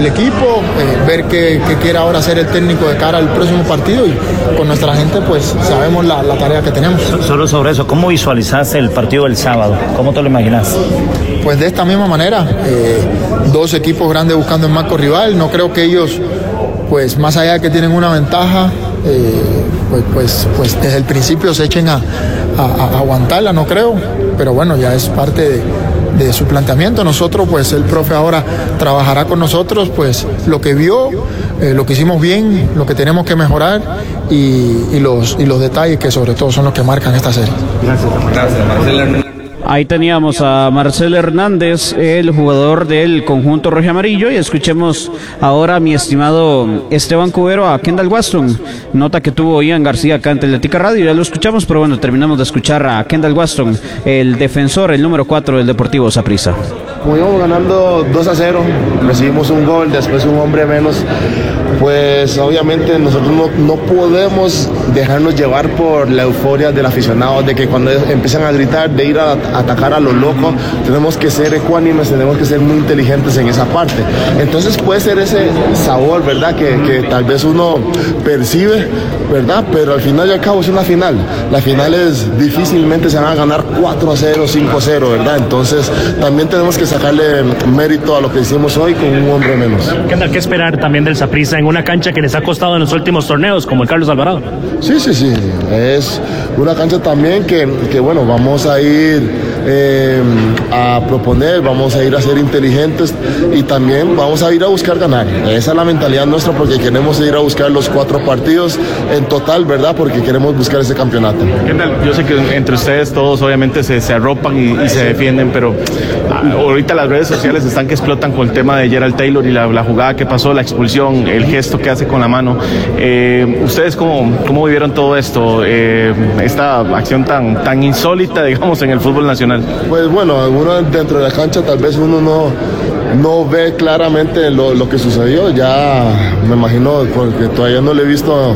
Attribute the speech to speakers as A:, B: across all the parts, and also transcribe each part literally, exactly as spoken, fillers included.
A: el equipo, eh, ver qué, qué quiere ahora hacer el técnico de cara al próximo partido, y con nuestra gente pues sabemos la, la tarea que tenemos.
B: Solo sobre eso, ¿cómo visualizaste el partido del sábado? ¿Cómo te lo imaginas?
A: Pues de esta misma manera, eh, dos equipos grandes buscando el marco rival. No creo que ellos, pues más allá de que tienen una ventaja, eh, pues, pues, pues desde el principio se echen a, a, a aguantarla, no creo, pero bueno, ya es parte de, de su planteamiento. Nosotros, pues el profe ahora trabajará con nosotros, pues lo que vio, eh, lo que hicimos bien, lo que tenemos que mejorar y, y, los, y los detalles que sobre todo son los que marcan esta serie.
C: Gracias, gracias Marcelo.
D: Ahí teníamos a Marcelo Hernández, el jugador del conjunto rojiamarillo, y escuchemos ahora, mi estimado Esteban Cubero, a Kendall Waston. Nota que tuvo Ian García acá en Atlética Radio, ya lo escuchamos, pero bueno, terminamos de escuchar a Kendall Waston, el defensor, el número cuatro del Deportivo Saprissa.
E: Como íbamos ganando dos a cero, recibimos un gol, después un hombre menos, pues obviamente nosotros no, no podemos dejarnos llevar por la euforia del aficionado, de que cuando empiezan a gritar, de ir a, a atacar a lo loco, tenemos que ser ecuánimes, tenemos que ser muy inteligentes en esa parte. Entonces puede ser ese sabor, ¿verdad?, que, que tal vez uno percibe, ¿verdad?, pero al final y al cabo es una final. Las finales difícilmente se van a ganar cuatro a cero, cinco a cero, ¿verdad? Entonces también tenemos que sacarle mérito a lo que hicimos hoy con un hombre menos.
F: ¿Qué tal? ¿Qué esperar también del Saprissa en una cancha que les ha costado en los últimos torneos, como el Carlos Alvarado?
E: Sí, sí, sí. Es una cancha también que, que bueno, vamos a ir eh, a proponer, vamos a ir a ser inteligentes y también vamos a ir a buscar ganar. Esa es la mentalidad nuestra, porque queremos ir a buscar los cuatro partidos en total, ¿verdad? Porque queremos buscar ese campeonato.
G: ¿Qué tal? Yo sé que entre ustedes todos obviamente se, se arropan y, y se defienden, pero ahorita las redes sociales están que explotan con el tema de Gerald Taylor y la, la jugada que pasó, la expulsión, el gesto que hace con la mano. Eh, ¿Ustedes cómo, cómo vivieron todo esto? Eh, esta acción tan, tan insólita, digamos, en el fútbol nacional.
E: Pues bueno, uno dentro de la cancha tal vez uno no, no ve claramente lo, lo que sucedió. Ya me imagino, porque todavía no lo he visto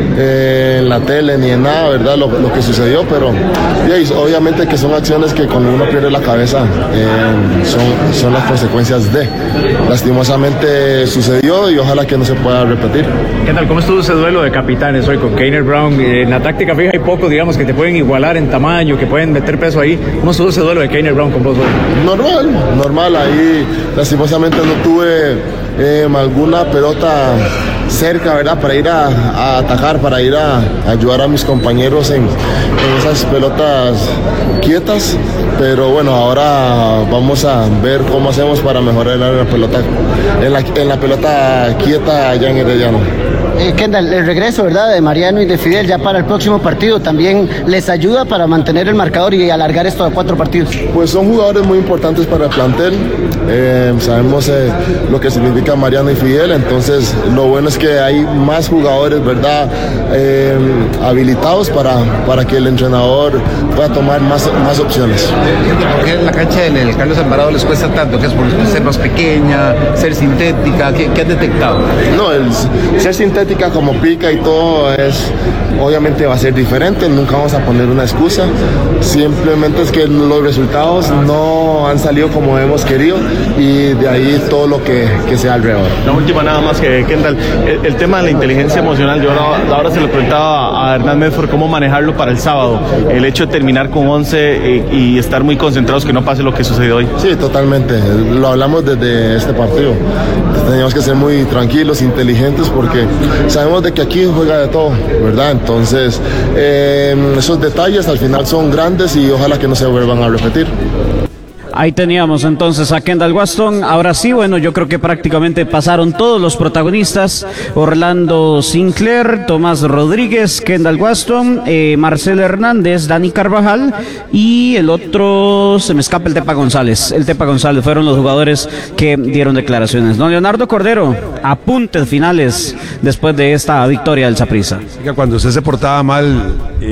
E: eh, en la tele ni en nada, ¿verdad? Lo, lo que sucedió, pero y obviamente que son acciones que cuando uno pierde la cabeza eh, son, son las consecuencias de. Lastimosamente sucedió y ojalá que no se pueda repetir.
F: ¿Qué tal? ¿Cómo estuvo ese duelo de capitanes hoy con Keiner Brown? En la táctica fija hay pocos, digamos, que te pueden igualar en tamaño, que pueden meter peso ahí. ¿Cómo estuvo ese duelo de Keiner Brown con vos hoy?
E: Normal, normal. Ahí lastimosamente no tuve eh, alguna pelota cerca, ¿verdad?, para ir a, a atacar, para ir a, a ayudar a mis compañeros en, en esas pelotas quietas, pero bueno, ahora vamos a ver cómo hacemos para mejorar la pelota, en la, en la pelota quieta allá en Herediano.
H: Eh, Kendall, el regreso, ¿verdad?, de Mariano y de Fidel ya para el próximo partido también les ayuda para mantener el marcador y alargar esto a cuatro partidos.
E: Pues son jugadores muy importantes para el plantel, eh, sabemos eh, lo que significa Mariano y Fidel, entonces lo bueno es que hay más jugadores, ¿verdad?, eh, habilitados para, para que el entrenador pueda tomar más, más opciones.
C: ¿Por qué la cancha en el Carlos Alvarado les cuesta tanto? ¿Que es por ser más pequeña, ser sintética? ¿Qué, qué han detectado?
E: No, el ser sintética como pica y todo es, obviamente va a ser diferente, nunca vamos a poner una excusa, simplemente es que los resultados no han salido como hemos querido y de ahí todo lo que, que sea alrededor.
G: La última nada más, que Kendall, el, el tema de la inteligencia emocional, yo ahora, ahora se lo preguntaba a Hernán Medford, cómo manejarlo para el sábado, el hecho de terminar con once eh, y estar muy concentrados, que no pase lo que sucedió hoy.
E: Sí, totalmente, lo hablamos desde este partido, teníamos que ser muy tranquilos, inteligentes, porque sabemos de que aquí juega de todo, ¿verdad? Entonces, eh, esos detalles al final son grandes y ojalá que no se vuelvan a repetir.
D: Ahí teníamos entonces a Kendall Waston. Ahora sí, bueno, yo creo que prácticamente pasaron todos los protagonistas. Orlando Sinclair, Tomás Rodríguez, Kendall Waston, eh, Marcelo Hernández, Dani Carvajal y el otro, se me escapa, el Tepa González. El Tepa González fueron los jugadores que dieron declaraciones. Don Leonardo Cordero, apuntes finales después de esta victoria del Saprissa.
I: Cuando usted se portaba mal,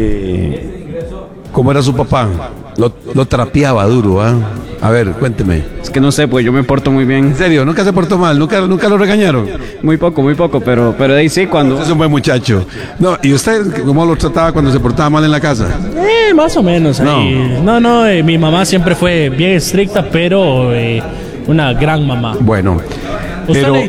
I: eh, ¿cómo era su papá? Lo, lo trapeaba duro, ¿ah? ¿eh? A ver, cuénteme.
D: Es que no sé, pues yo me porto muy bien.
I: ¿En serio? ¿Nunca se portó mal? ¿Nunca, nunca lo regañaron?
D: Muy poco, muy poco, pero, pero ahí sí, cuando...
I: Usted es un buen muchacho. No, ¿y usted cómo lo trataba cuando se portaba mal en la casa?
J: Eh, más o menos. Ahí. No, no, no eh, mi mamá siempre fue bien estricta, pero eh, una gran mamá.
I: Bueno.
J: ¿Usted,
I: pero...
J: le,